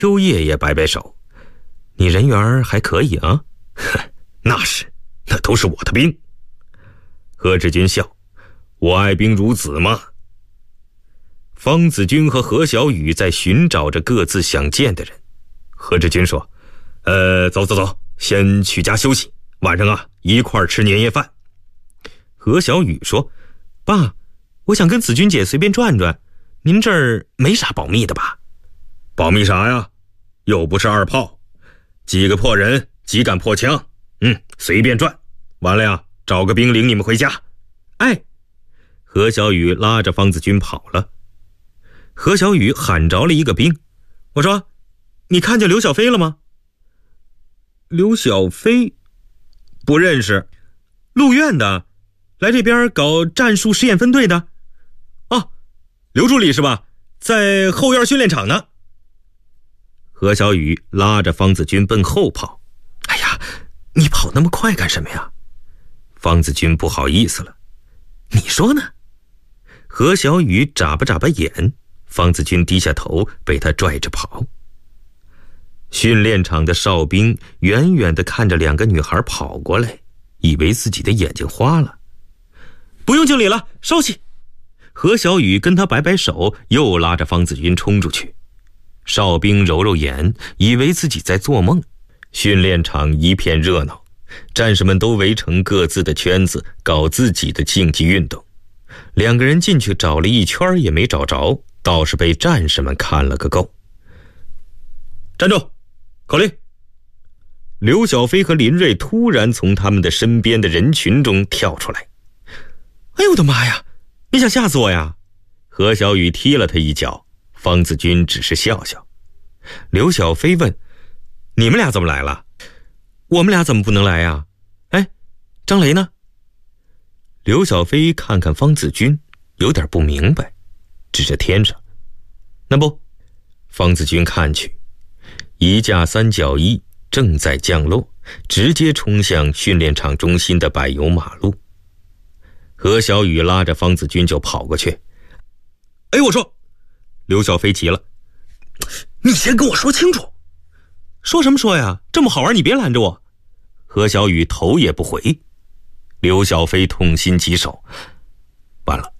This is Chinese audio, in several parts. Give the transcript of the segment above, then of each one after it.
周烨也摆摆手：“你人缘还可以啊。”“那是，那都是我的兵。”何志军笑：“我爱兵如子嘛。”方子军和何小雨在寻找着各自想见的人。何志军说：“走，先去家休息，晚上啊一块儿吃年夜饭。”何小雨说：“爸，我想跟子君姐随便转转，您这儿没啥保密的吧？”“保密啥呀？又不是二炮，几个破人，几杆破枪，随便转。完了呀，找个兵领你们回家。”“哎！”何小雨拉着方子军跑了。何小雨喊着了一个兵：“我说，你看见刘小飞了吗？”“刘小飞？不认识。陆院的，来这边搞战术实验分队的。”“哦，刘助理是吧？在后院训练场呢。”何小雨拉着方子军奔后跑。“哎呀，你跑那么快干什么呀？”方子军不好意思了。“你说呢？”何小雨眨巴眨巴眼，方子军低下头，被他拽着跑。训练场的哨兵远远地看着两个女孩跑过来，以为自己的眼睛花了。“不用敬礼了，稍息。”何小雨跟他摆摆手，又拉着方子军冲出去。哨兵揉揉眼，以为自己在做梦。训练场一片热闹，战士们都围成各自的圈子，搞自己的竞技运动。两个人进去找了一圈也没找着，倒是被战士们看了个够。“站住，口令！”刘小飞和林瑞突然从他们的身边的人群中跳出来。“哎呦我的妈呀，你想吓死我呀！”何小雨踢了他一脚，方子军只是笑笑。刘小飞问：“你们俩怎么来了？”“我们俩怎么不能来呀？哎，张雷呢？”刘小飞看看方子军，有点不明白，指着天上。“那不。”方子军看去，一架391正在降落，直接冲向训练场中心的柏油马路。何小雨拉着方子军就跑过去。“哎，我说！”刘小飞急了，“你先跟我说清楚。”“说什么说呀？这么好玩，你别拦着我。”何小雨头也不回。刘小飞痛心疾首：“完了。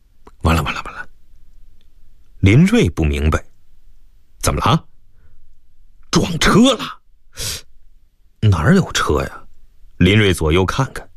林瑞不明白：“怎么了？”“撞车了。”“哪儿有车呀？”林瑞左右看看。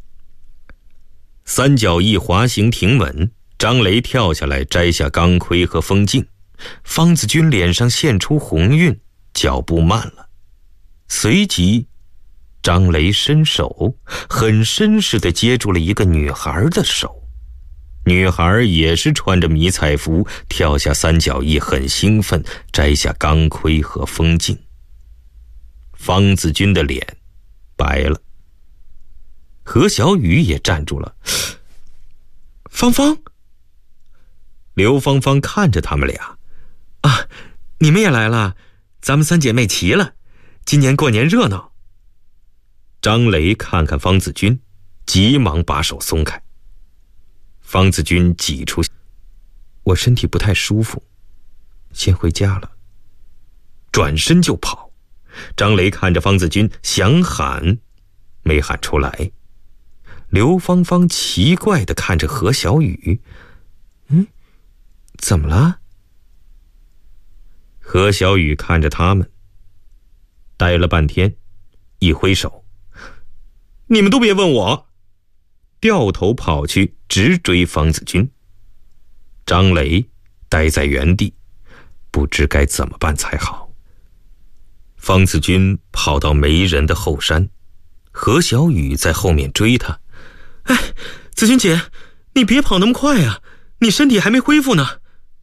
三角翼滑行停稳，张雷跳下来摘下钢盔和风镜，方子军脸上现出红晕，脚步慢了。随即张雷伸手很绅士地接住了一个女孩的手，女孩也是穿着迷彩服，跳下三角翼，很兴奋，摘下钢盔和风镜。方子军的脸白了。何小雨也站住了。“芳芳！”刘芳芳看着他们俩：“啊，你们也来了，咱们三姐妹齐了，今年过年热闹。”张雷看看方子军，急忙把手松开。方子军挤出：“我身体不太舒服，先回家了。”转身就跑。张雷看着方子军，想喊，没喊出来。刘芳芳奇怪地看着何小雨：“怎么了？”何小雨看着他们，呆了半天，一挥手：“你们都别问我！”掉头跑去，直追方子军。张雷呆在原地，不知该怎么办才好。方子军跑到没人的后山，何小雨在后面追他：“哎，子军姐，你别跑那么快啊，你身体还没恢复呢。”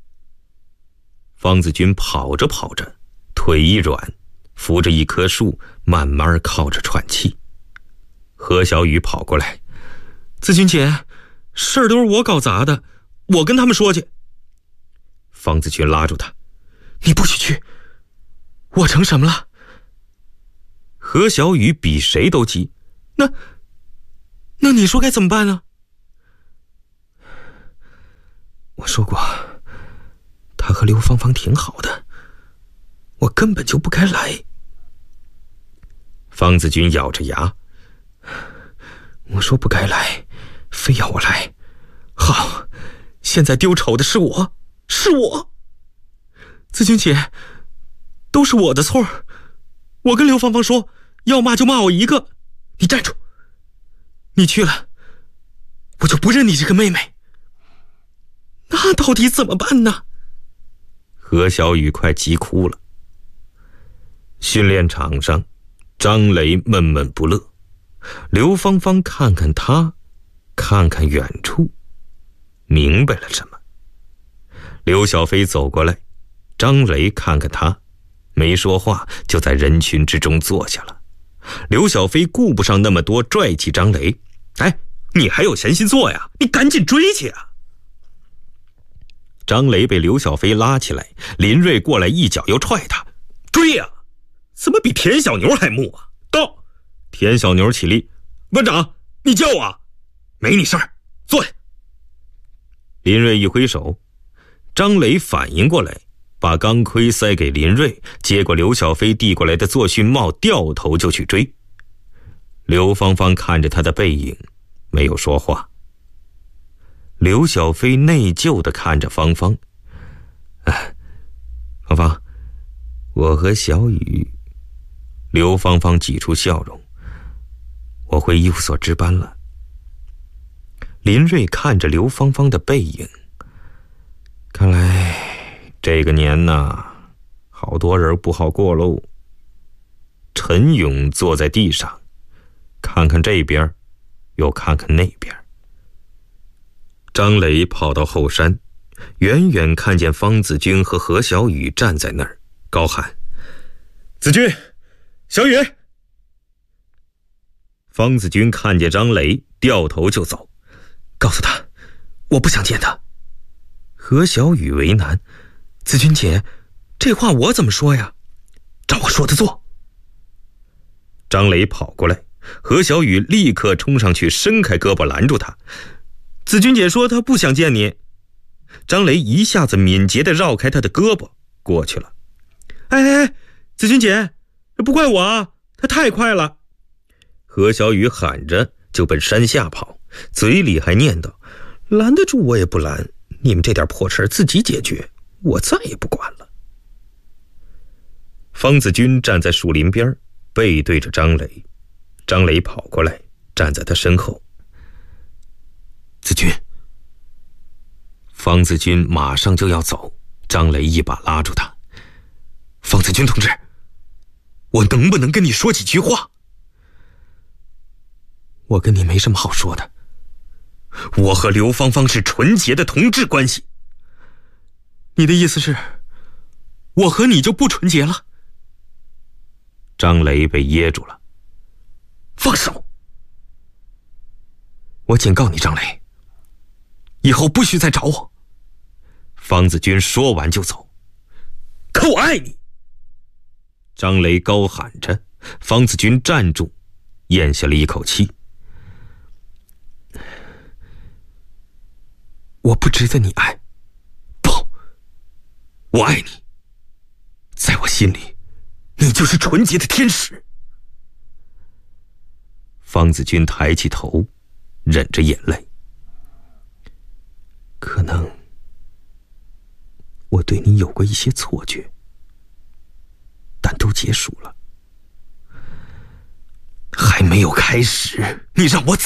方子军跑着跑着，腿一软，扶着一棵树，慢慢靠着喘气。何小雨跑过来：“子君姐，事儿都是我搞砸的，我跟他们说去。”方子军拉住他：“你不许去，我成什么了？”何小雨比谁都急：“那你说该怎么办呢？”“我说过，他和刘芳芳挺好的， 我根本就不该来。 方子君咬着牙， 我说不该来，非要我来。好，现在丢丑的是我，是我。紫君姐，都是我的错。我跟刘芳芳说，要骂就骂我一个。你站住！你去了，我就不认你这个妹妹。那到底怎么办呢？ 何小雨快急哭了。训练场上，张雷闷闷不乐，刘芳芳看看他，看看远处，明白了什么。刘小飞走过来，张雷看看他，没说话，就在人群之中坐下了。刘小飞顾不上那么多，拽起张雷：“哎，你还有闲心坐呀？你赶紧追去啊！”张雷被刘小飞拉起来，林瑞过来一脚又踹他：“追呀！怎么比田小牛还木啊？到！”田小牛起立：“班长，你叫我？没你事儿，坐下。”林瑞一挥手，张雷反应过来，把钢盔塞给林瑞，接过刘小飞递过来的作训帽，掉头就去追。刘芳芳看着他的背影，没有说话。刘小飞内疚地看着芳芳：“芳芳，我和小雨……”刘芳芳挤出笑容：“我会有所值班了。”林瑞看着刘芳芳的背影，看来这个年呐，好多人不好过喽。陈勇坐在地上，看看这边，又看看那边。张雷跑到后山，远远看见方子君和何小雨站在那儿，高喊：“子君，小雨！”方子君看见张雷，掉头就走， 告诉他，我不想见他。 何小雨为难：“ 子君姐，这话我怎么说呀？照我说的做。” 张雷跑过来，何小雨立刻冲上去，伸开胳膊拦住他：“子君姐说她不想见你。”张雷一下子敏捷地绕开他的胳膊，过去了。“哎，子君姐，不怪我啊，她太快了。”何小雨喊着就奔山下跑，嘴里还念叨：“拦得住我也不拦，你们这点破事自己解决，我再也不管了。”方子君站在树林边，背对着张雷。张雷跑过来，站在他身后。“子君。”方子君马上就要走，张雷一把拉住他：“方子君同志，我能不能跟你说几句话？”“ 我跟你没什么好说的。 我和刘芳芳是纯洁的同志关系。”“ 你的意思是，我和你就不纯洁了？” 张雷被噎住了。“ 放手！我警告你，张雷，以后不许再找我。” 方子君说完就走。“可我爱你！”张雷高喊着。方子君站住，咽下了一口气：“ 我不值得你爱。”“不，我爱你，在我心里，你就是纯洁的天使。” 方子君抬起头，忍着眼泪：“ 可能我对你有过一些错觉，但都结束了。还没有开始，你让我